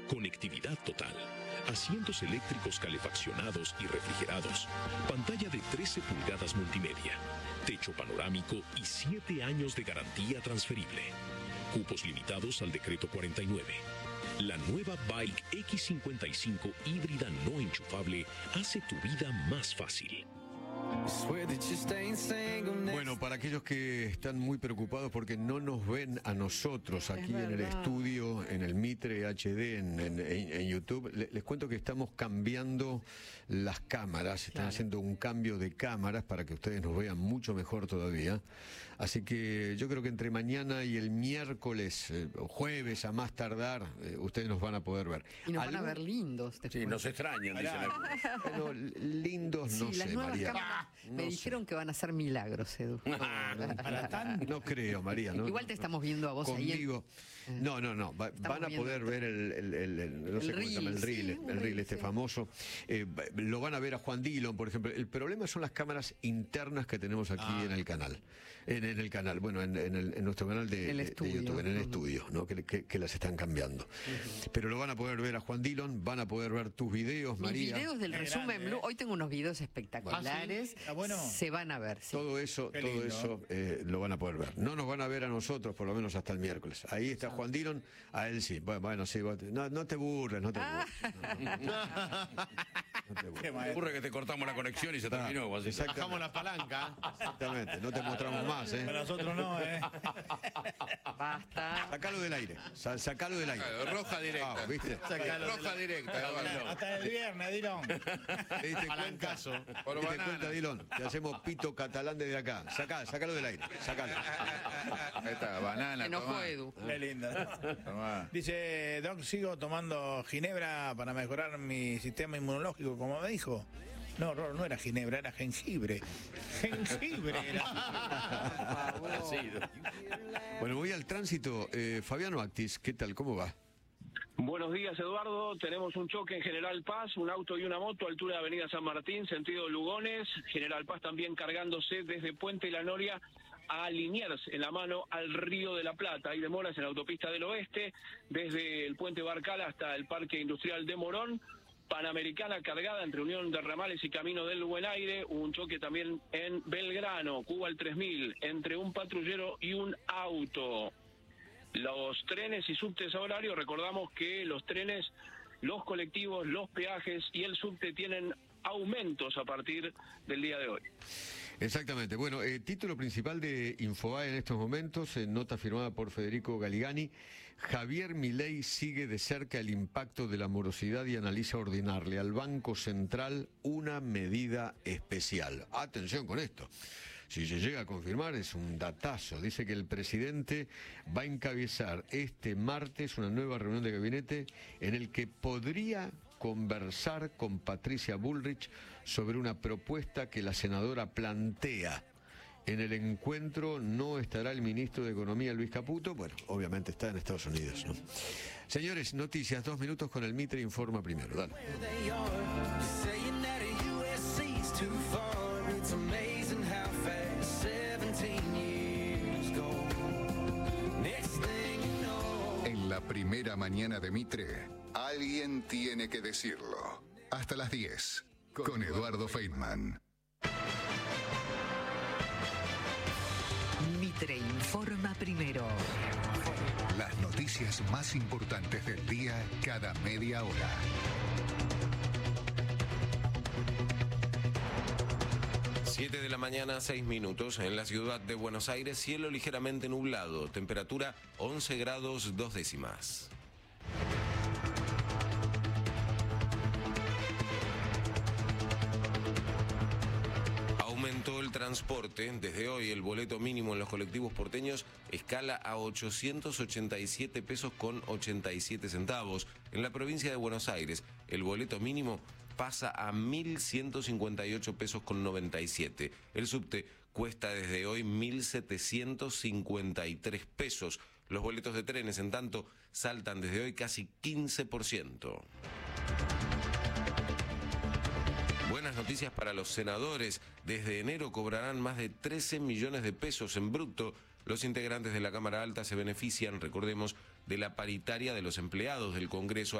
conectividad total, asientos eléctricos calefaccionados y refrigerados, pantalla de 13 pulgadas multimedia, techo panorámico y 7 años de garantía transferible. Cupos limitados al decreto 49. La nueva Bike X55 híbrida no enchufable hace tu vida más fácil. Bueno, para aquellos que están muy preocupados porque no nos ven a nosotros aquí en el estudio, en el Mitre HD, en YouTube, les cuento que estamos cambiando las cámaras, están haciendo un cambio de cámaras para que ustedes nos vean mucho mejor todavía. Así que yo creo que entre mañana y el miércoles, o jueves a más tardar, ustedes nos van a poder ver. Y nos van a ver lindos después. Sí, nos extrañan, dicen. Bueno, lindos no sé, María. Me dijeron que van a hacer milagros, Edu. No creo, María. No, Igual te estamos viendo a vos conmigo. ahí. No. Van a poder ver no sé cómo se llama, el reel este famoso. Lo van a ver a Juan Dillon, por ejemplo. El problema son las cámaras internas que tenemos aquí en el canal. En el canal, bueno, en nuestro canal de YouTube, en el estudio, ¿no? Que las están cambiando. Pero lo van a poder ver a Juan Dillon, van a poder ver tus videos, María. Mis videos del resumen Blue. Hoy tengo unos videos espectaculares. Bueno. Se van a ver. Sí. Todo eso lo van a poder ver. No nos van a ver a nosotros, por lo menos hasta el miércoles. Ahí está Juan Dillon, a él sí. Bueno, sí, no te burles, no te burles. No te burles. Me ocurre que te cortamos la conexión y se terminó. Bajamos la palanca. Exactamente, no te mostramos más, ¿eh? Pero nosotros no, Basta. Sacalo del aire. Sacalo del aire. Roja directa. ¿Viste? Roja directa. Hasta el viernes, Dillon. ¿Te diste cuenta? Por ¿Te diste banana. cuenta, Dillon? Te hacemos pito catalán desde acá. Sacalo del aire. Sacalo. Ahí está, banana. Se enojó tomá. Edu. Qué lindo. Tomá. Dice, Doc, sigo tomando ginebra para mejorar mi sistema inmunológico, como me dijo. No, no era ginebra, era jengibre. Jengibre era. Bueno, voy al tránsito. Fabiano Actis, ¿qué tal? ¿Cómo va? Buenos días, Eduardo. Tenemos un choque en General Paz, un auto y una moto, altura de Avenida San Martín, sentido Lugones. General Paz también cargándose desde Puente La Noria a Liniers, en la mano al Río de la Plata. Hay demoras en la autopista del Oeste, desde el Puente Barcal hasta el Parque Industrial de Morón. Panamericana cargada entre Unión de Ramales y Camino del Buen Aire. Un choque también en Belgrano, Cuba al 3000, entre un patrullero y un auto. Los trenes y subtes a horario, recordamos que los trenes, los colectivos, los peajes y el subte tienen aumentos a partir del día de hoy. Exactamente. Bueno, título principal de Infobae en estos momentos, nota firmada por Federico Galigani. Javier Milei sigue de cerca el impacto de la morosidad y analiza ordenarle al Banco Central una medida especial. Atención con esto. Si se llega a confirmar, es un datazo. Dice que el presidente va a encabezar este martes una nueva reunión de gabinete en el que podría conversar con Patricia Bullrich sobre una propuesta que la senadora plantea. En el encuentro no estará el ministro de Economía, Luis Caputo. Bueno, obviamente está en Estados Unidos, ¿no? Señores, noticias, 2 minutos con el Mitre Informa primero. Dale. En la primera mañana de Mitre, alguien tiene que decirlo. Hasta las 10, con Eduardo Feynman. Mitre informa primero. Las noticias más importantes del día cada media hora. Siete de la mañana, 6 minutos. En la ciudad de Buenos Aires, cielo ligeramente nublado. Temperatura 11 grados 2 décimas. Aumentó el transporte. Desde hoy el boleto mínimo en los colectivos porteños escala a 887 pesos con 87 centavos. En la provincia de Buenos Aires el boleto mínimo pasa a 1.158 pesos con 97. El subte cuesta desde hoy 1.753 pesos. Los boletos de trenes, en tanto, saltan desde hoy casi 15%. Buenas noticias para los senadores. Desde enero cobrarán más de 13 millones de pesos en bruto. Los integrantes de la Cámara Alta se benefician, recordemos, de la paritaria de los empleados del Congreso